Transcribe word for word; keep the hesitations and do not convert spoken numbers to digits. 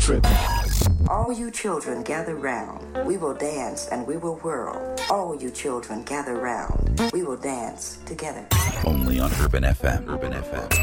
trip. All you children gather round. We will dance and we will whirl. All you children gather round. We will dance together. Only on Urban F M. Urban F M.